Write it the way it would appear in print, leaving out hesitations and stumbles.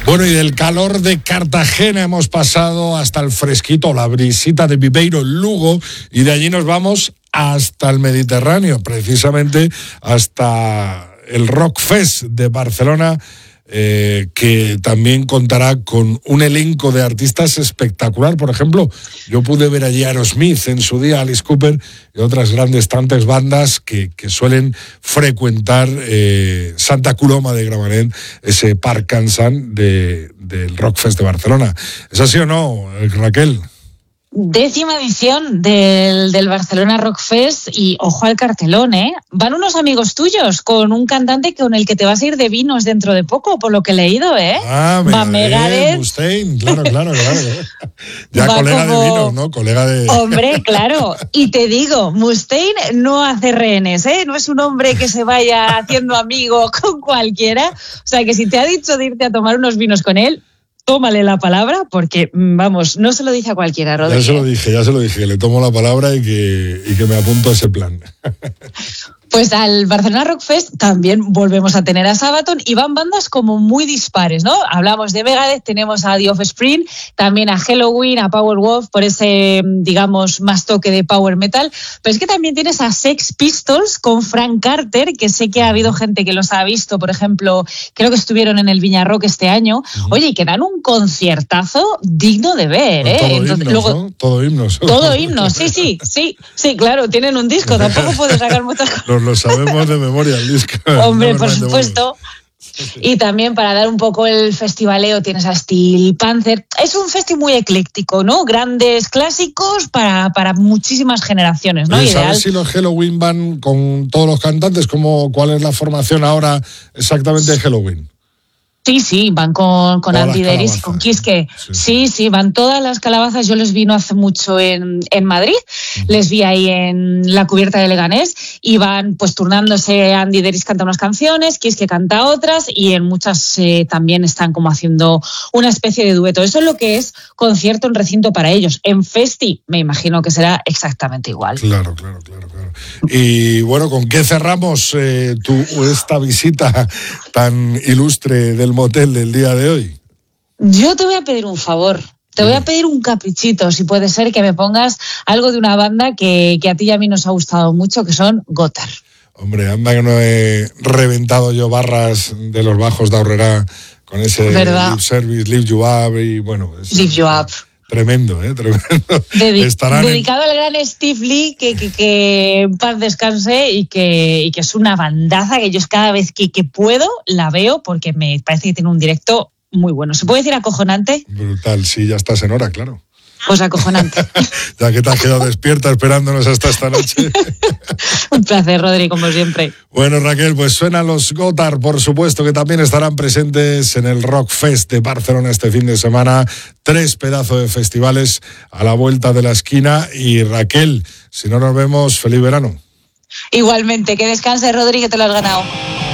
Bueno, y del calor de Cartagena hemos pasado hasta el fresquito, la brisita de Viveiro, Lugo, y de allí nos vamos hasta el Mediterráneo, precisamente hasta el Rock Fest de Barcelona, que también contará con un elenco de artistas espectacular. Por ejemplo, yo pude ver allí a Aerosmith en su día, Alice Cooper y otras grandes tantas bandas que suelen frecuentar Santa Coloma de Gramenet, ese Parc Can-San del Rock Fest de Barcelona. ¿Es así o no, Raquel? 10ª edición del Barcelona Rock Fest y ojo al cartelón, ¿eh? Van unos amigos tuyos con un cantante con el que te vas a ir de vinos dentro de poco, por lo que he leído, ¿eh? Va Megadeth, Mustaine, claro. Ya colega de vinos, ¿no? Colega de... Hombre, claro. Y te digo, Mustaine no hace rehenes, ¿eh? No es un hombre que se vaya haciendo amigo con cualquiera. O sea, que si te ha dicho de irte a tomar unos vinos con él, tómale la palabra, porque, vamos, no se lo dice a cualquiera, Rodríguez. Ya se lo dije, que le tomo la palabra y que me apunto a ese plan. Pues al Barcelona Rock Fest también volvemos a tener a Sabaton y van bandas como muy dispares, ¿no? Hablamos de Megadeth, tenemos a The Offspring, también a Helloween, a Powerwolf, por ese, digamos, más toque de power metal, pero es que también tienes a Sex Pistols con Frank Carter, que sé que ha habido gente que los ha visto, por ejemplo, creo que estuvieron en el Viña Rock este año, oye, y que dan un conciertazo digno de ver, ¿eh? Todo himnos. Todo himnos, sí, claro, tienen un disco, tampoco puedes sacar muchas cosas. Lo sabemos de memoria el disco. Hombre, por supuesto. Y también para dar un poco el festivaleo tienes a Steel Panther. Es un festival muy ecléctico, ¿no? Grandes clásicos para muchísimas generaciones, ¿no? ¿Sabes si los Helloween van con todos los cantantes? ¿Cuál es la formación ahora exactamente de Helloween? Sí, van con Andy Deris y con Kiske. Sí, van todas las calabazas. Yo les vi no hace mucho en Madrid, les vi ahí en la cubierta de Leganés y van pues turnándose. Andy Deris canta unas canciones, Kiske canta otras y en muchas también están como haciendo una especie de dueto. Eso es lo que es concierto en recinto para ellos. En Festi me imagino que será exactamente igual. Claro. Y bueno, ¿con qué cerramos esta visita tan ilustre del motel del día de hoy? Yo te voy a pedir un favor. Te voy a pedir un caprichito, si puede ser, que me pongas algo de una banda que a ti y a mí nos ha gustado mucho, que son Gotthard. Hombre, anda que no he reventado yo barras de los bajos de Aurrera con ese Live Service, Lift You Up y bueno... Lift You Up. Tremendo. Dedicado al gran Steve Lee, que en paz descanse y que es una bandaza que yo cada vez que puedo la veo porque me parece que tiene un directo muy bueno. ¿Se puede decir acojonante? Brutal, sí, ya estás en hora, claro. Pues acojonante. Ya que te has quedado despierta esperándonos hasta esta noche. Un placer, Rodri, como siempre. Bueno, Raquel, pues suenan los Gotthard, por supuesto, que también estarán presentes en el Rock Fest de Barcelona este fin de semana. 3 pedazos de festivales a la vuelta de la esquina. Y Raquel, si no nos vemos, feliz verano. Igualmente, que descanse, Rodri, que te lo has ganado.